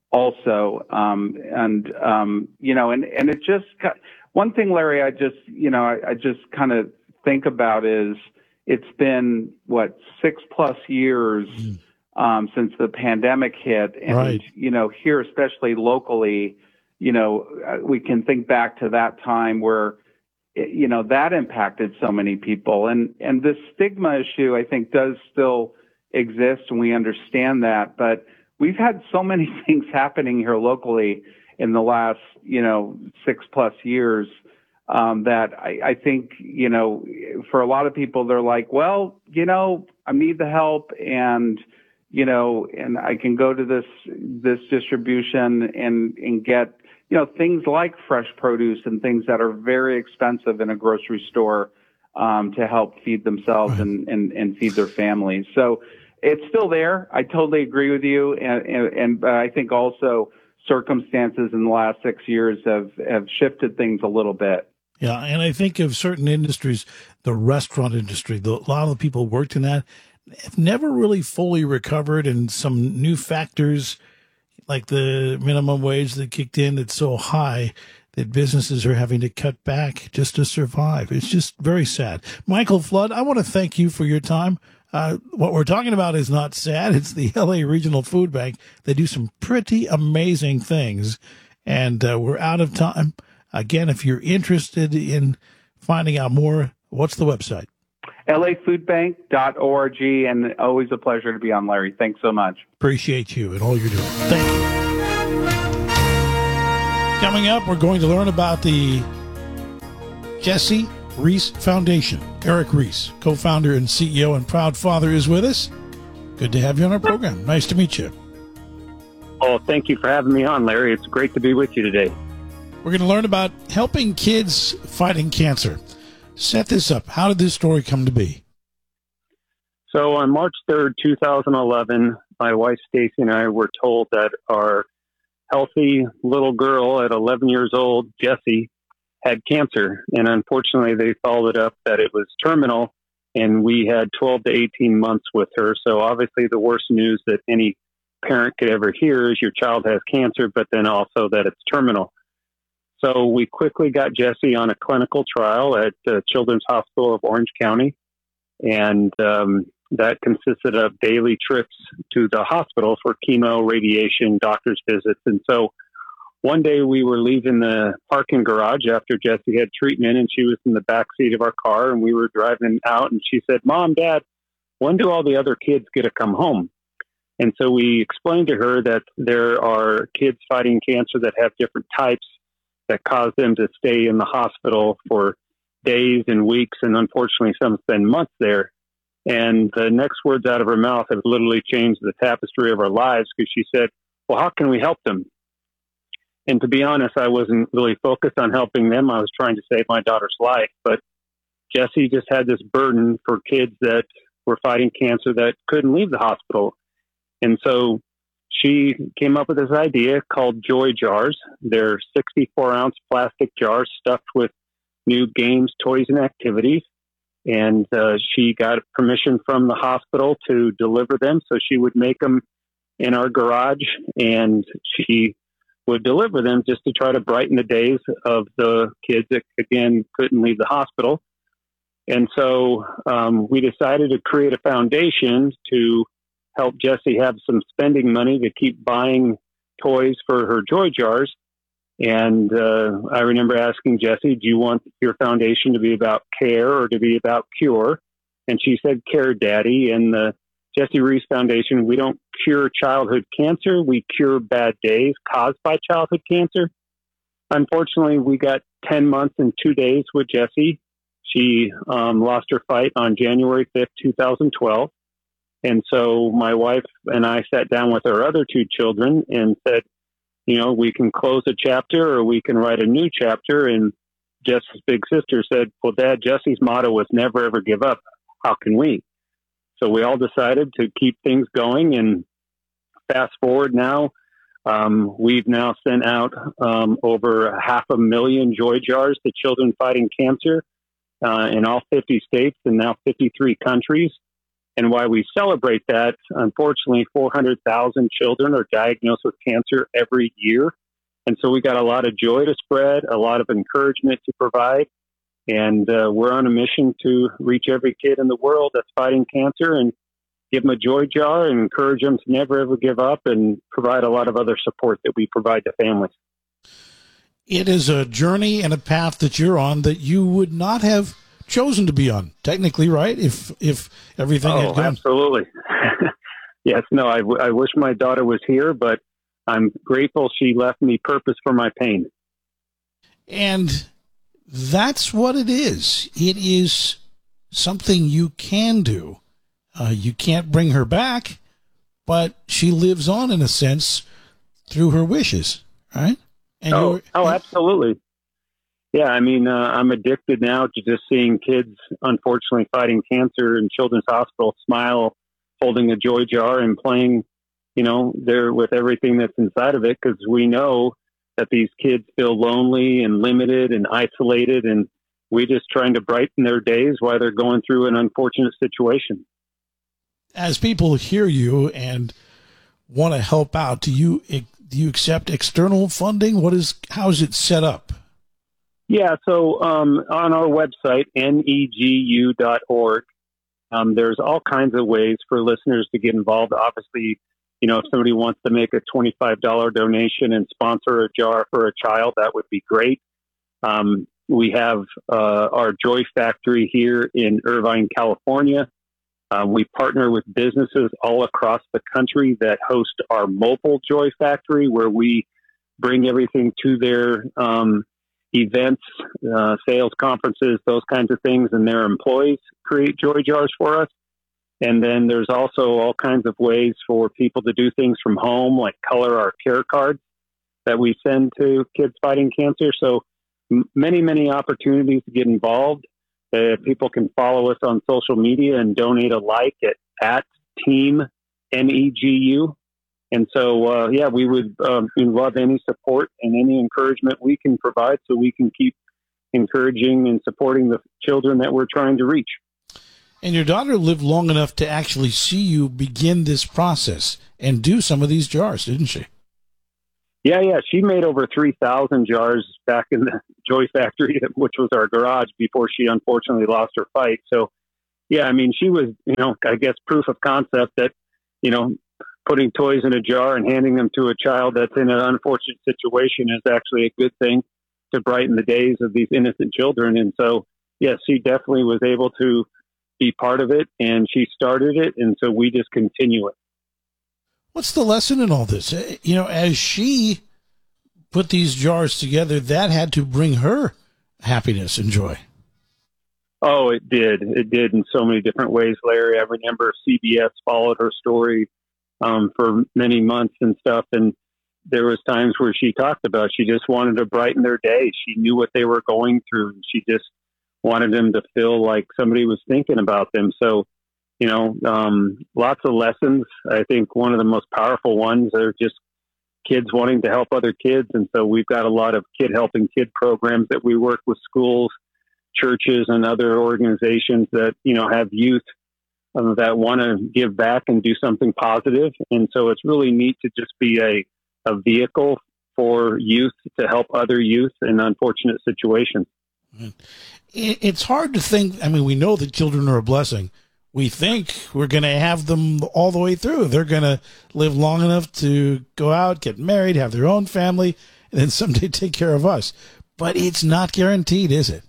Speaker 11: also. Um, and, um, you know, and, and it just, one thing, Larry, I just, you know, I, I just kind of think about is it's been, what, six plus years um, since the pandemic hit. And,
Speaker 3: right.
Speaker 11: you know, here, especially locally, you know, we can think back to that time where, you know, that impacted so many people. And, and this stigma issue, I think, does still exist, and we understand that. But we've had so many things happening here locally in the last, you know, six plus years um, that I, I think, you know, for a lot of people, they're like, well, you know, I need the help, and, you know, and I can go to this, this distribution and, and get, you know, things like fresh produce and things that are very expensive in a grocery store um, to help feed themselves right. and, and, and feed their families. So it's still there. I totally agree with you. And, and, and I think also circumstances in the last six years have, have shifted things a little bit.
Speaker 3: Yeah, and I think of certain industries, the restaurant industry, the, a lot of the people worked in that have never really fully recovered, and some new factors like the minimum wage that kicked in, it's so high that businesses are having to cut back just to survive. It's just very sad. Michael Flood, I want to thank you for your time. Uh, what we're talking about is not sad. It's the L A Regional Food Bank. They do some pretty amazing things, and uh, we're out of time. Again, if you're interested in finding out more, what's the website?
Speaker 11: L A food bank dot org, and always a pleasure to be on, Larry. Thanks so much.
Speaker 3: Appreciate you and all you're doing. Thank you. Coming up, we're going to learn about the Jesse Reese Foundation. Eric Reese, co-founder and C E O and proud father, is with us. Good to have you on our program. Nice to meet you.
Speaker 12: Oh, thank you for having me on, Larry. It's great to be with you today.
Speaker 3: We're going to learn about helping kids fighting cancer. Set this up. How did this story come to be?
Speaker 12: So on March third, two thousand eleven, my wife Stacy and I were told that our healthy little girl at eleven years old, Jessie, had cancer. And unfortunately, they followed up that it was terminal, and we had twelve to eighteen months with her. So obviously the worst news that any parent could ever hear is your child has cancer, but then also that it's terminal. So we quickly got Jessie on a clinical trial at the Children's Hospital of Orange County. And um, that consisted of daily trips to the hospital for chemo, radiation, doctor's visits. And so one day we were leaving the parking garage after Jessie had treatment, and she was in the back seat of our car, and we were driving out, and she said, "Mom, Dad, when do all the other kids get to come home?" And so we explained to her that there are kids fighting cancer that have different types that cause them to stay in the hospital for days and weeks, and unfortunately some spend months there. And the next words out of her mouth have literally changed the tapestry of our lives, because she said, "Well, how can we help them?" And to be honest, I wasn't really focused on helping them. I was trying to save my daughter's life. But Jessie just had this burden for kids that were fighting cancer that couldn't leave the hospital. And so she came up with this idea called Joy Jars. They're sixty-four ounce plastic jars stuffed with new games, toys, and activities. And uh, she got permission from the hospital to deliver them. So she would make them in our garage, and she would deliver them just to try to brighten the days of the kids that, again, couldn't leave the hospital. And so um, we decided to create a foundation to help Jessie have some spending money to keep buying toys for her Joy Jars. And uh, I remember asking Jessie, "Do you want your foundation to be about care or to be about cure?" And she said, "Care, Daddy." And the Jessie Reese Foundation, we don't cure childhood cancer. We cure bad days caused by childhood cancer. Unfortunately, we got ten months and two days with Jessie. She um, lost her fight on January fifth, two thousand twelve. And so my wife and I sat down with our other two children and said, you know, we can close a chapter or we can write a new chapter. And Jessie's big sister said, "Well, Dad, Jessie's motto was never, ever give up. How can we?" So we all decided to keep things going. And fast forward now, um, we've now sent out um, over half a million Joy Jars to children fighting cancer uh, in all fifty states and now fifty-three countries. And why we celebrate that, unfortunately, four hundred thousand children are diagnosed with cancer every year. And so we got a lot of joy to spread, a lot of encouragement to provide. And uh, we're on a mission to reach every kid in the world that's fighting cancer and give them a Joy Jar and encourage them to never, ever give up, and provide a lot of other support that we provide to families.
Speaker 3: It is a journey and a path that you're on that you would not have chosen to be on, technically, right? If if everything
Speaker 12: oh,
Speaker 3: had gone.
Speaker 12: Absolutely. Yes, no, I, w- I wish my daughter was here, but I'm grateful she left me purpose for my pain.
Speaker 3: And that's what it is. It is something you can do. Uh, you can't bring her back, but she lives on, in a sense, through her wishes, right? And
Speaker 12: oh, oh, absolutely. Yeah, I mean, uh, I'm addicted now to just seeing kids, unfortunately, fighting cancer in Children's Hospital smile, holding a Joy Jar and playing, you know, there with everything that's inside of it, because we know that these kids feel lonely and limited and isolated, and we're just trying to brighten their days while they're going through an unfortunate situation.
Speaker 3: As people hear you and want to help out, do you do you accept external funding? What is how is it set up?
Speaker 12: Yeah, so um, on our website, N E G U dot org, um, there's all kinds of ways for listeners to get involved. Obviously, you know, if somebody wants to make a twenty-five dollars donation and sponsor a jar for a child, that would be great. Um, we have uh, our Joy Factory here in Irvine, California. Uh, we partner with businesses all across the country that host our mobile Joy Factory, where we bring everything to their um events, uh, sales conferences, those kinds of things, and their employees create Joy Jars for us. And then there's also all kinds of ways for people to do things from home, like color our care cards that we send to kids fighting cancer. So m- many, many opportunities to get involved. Uh, people can follow us on social media and donate a like at, at Team N E G U. And so, uh, yeah, we would um, we love any support and any encouragement we can provide so we can keep encouraging and supporting the children that we're trying to reach.
Speaker 3: And your daughter lived long enough to actually see you begin this process and do some of these jars, didn't she?
Speaker 12: Yeah, yeah. She made over three thousand jars back in the Joy Factory, which was our garage, before she unfortunately lost her fight. So, yeah, I mean, she was, you know, I guess proof of concept that, you know, putting toys in a jar and handing them to a child that's in an unfortunate situation is actually a good thing to brighten the days of these innocent children. And so, yes, she definitely was able to be part of it, and she started it, and so we just continue it.
Speaker 3: What's the lesson in all this? You know, as she put these jars together, that had to bring her happiness and joy.
Speaker 12: Oh, it did. It did in so many different ways, Larry. I remember C B S followed her story um, for many months and stuff, and there was times where she talked about she just wanted to brighten their day. She knew what they were going through, and she just wanted them to feel like somebody was thinking about them. So, you know, um, lots of lessons. I think one of the most powerful ones are just kids wanting to help other kids. And so we've got a lot of kid helping kid programs that we work with schools, churches, and other organizations that, you know, have youth um, that want to give back and do something positive. And so it's really neat to just be a, a vehicle for youth to help other youth in unfortunate situations.
Speaker 3: It's hard to think. I mean, we know that children are a blessing. We think we're going to have them all the way through. They're going to live long enough to go out, get married, have their own family, and then someday take care of us. But it's not guaranteed, is it?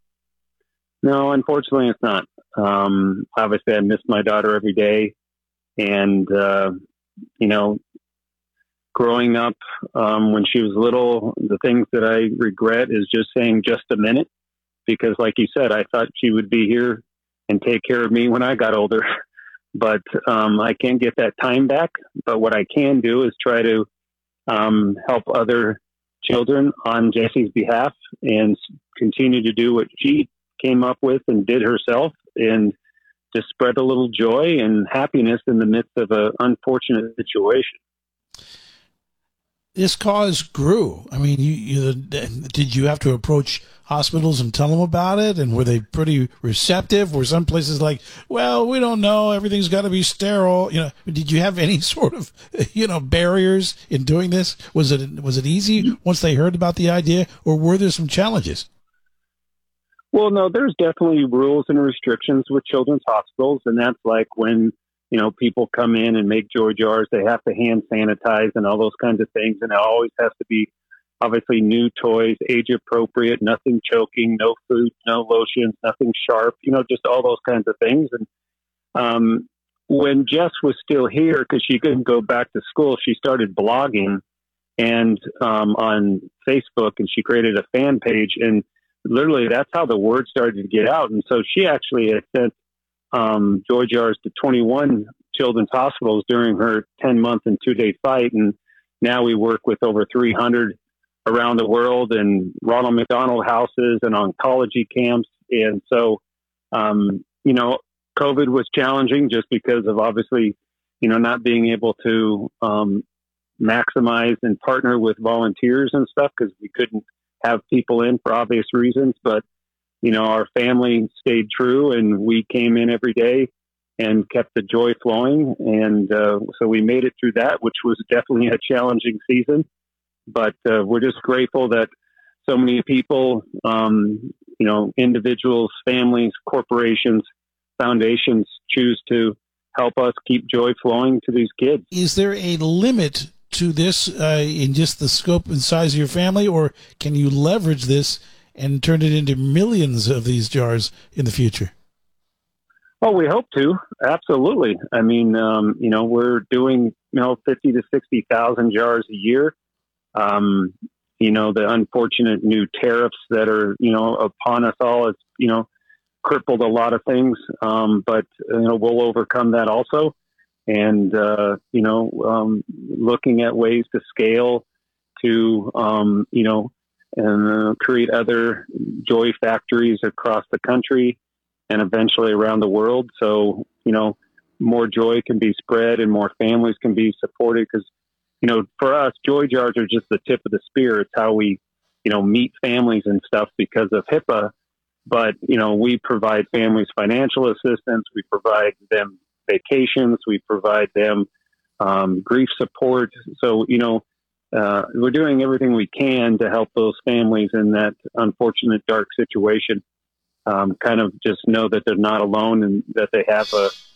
Speaker 12: No, unfortunately, it's not. Um, obviously, I miss my daughter every day. And, uh, you know, growing up um, when she was little, the things that I regret is just saying just a minute. Because like you said, I thought she would be here and take care of me when I got older. But um, I can't get that time back. But what I can do is try to um, help other children on Jessie's behalf and continue to do what she came up with and did herself, and just spread a little joy and happiness in the midst of an unfortunate situation.
Speaker 3: This cause grew. I mean, you, you, did you have to approach hospitals and tell them about it? And were they pretty receptive? Were some places like, well, we don't know, everything's got to be sterile? You know, did you have any sort of, you know, barriers in doing this? Was it was it easy once they heard about the idea, or were there some challenges?
Speaker 12: Well, no, there's definitely rules and restrictions with children's hospitals, and that's like when, you know, people come in and make joy jars, they have to hand sanitize and all those kinds of things. And it always has to be obviously new toys, age appropriate, nothing choking, no food, no lotions, nothing sharp, you know, just all those kinds of things. And um, when Jess was still here, because she couldn't go back to school, she started blogging and um, on Facebook, and she created a fan page. And literally that's how the word started to get out. And so she actually had sent Um, joy jars to twenty-one children's hospitals during her ten month and two day fight. And now we work with over three hundred around the world, and Ronald McDonald houses and oncology camps. And so, um, you know, COVID was challenging just because of obviously, you know, not being able to um, maximize and partner with volunteers and stuff, because we couldn't have people in for obvious reasons. But you know, our family stayed true, and we came in every day and kept the joy flowing. And uh, so we made it through that, which was definitely a challenging season. But uh, we're just grateful that so many people, um, you know, individuals, families, corporations, foundations choose to help us keep joy flowing to these kids.
Speaker 3: Is there a limit to this uh, in just the scope and size of your family, or can you leverage this and turn it into millions of these jars in the future?
Speaker 12: Oh, we hope to. Absolutely. I mean, um, you know, we're doing, you know, fifty to sixty thousand jars a year. Um, you know, the unfortunate new tariffs that are, you know, upon us all has, you know, crippled a lot of things. Um, but, you know, we'll overcome that also. And, uh, you know, um, looking at ways to scale to, um, you know, and uh, create other joy factories across the country and eventually around the world. So, you know, more joy can be spread and more families can be supported because, you know, for us, joy jars are just the tip of the spear. It's how we, you know, meet families and stuff because of HIPAA. But, you know, we provide families financial assistance. We provide them vacations. We provide them um, grief support. So, you know, uh, we're doing everything we can to help those families in that unfortunate, dark situation. Um, kind of just know that they're not alone and that they have a,